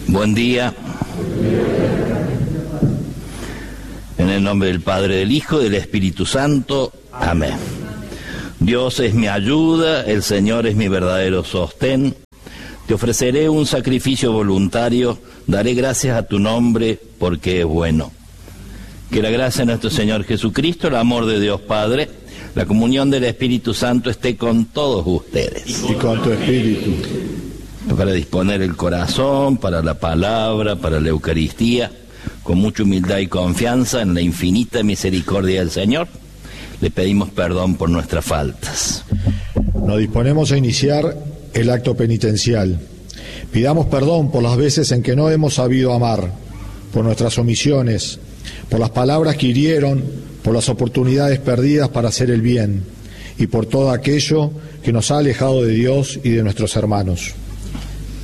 Buen día. En el nombre del Padre, del Hijo y del Espíritu Santo. Amén. Dios es mi ayuda, el Señor es mi verdadero sostén. Te ofreceré un sacrificio voluntario, daré gracias a tu nombre porque es bueno. Que la gracia de nuestro Señor Jesucristo, el amor de Dios Padre, la comunión del Espíritu Santo esté con todos ustedes. Y con tu espíritu. Para disponer el corazón, para la palabra, para la Eucaristía, con mucha humildad y confianza en la infinita misericordia del Señor, le pedimos perdón por nuestras faltas. Nos disponemos a iniciar el acto penitencial. Pidamos perdón por las veces en que no hemos sabido amar, por nuestras omisiones, por las palabras que hirieron, por las oportunidades perdidas para hacer el bien y por todo aquello que nos ha alejado de Dios y de nuestros hermanos.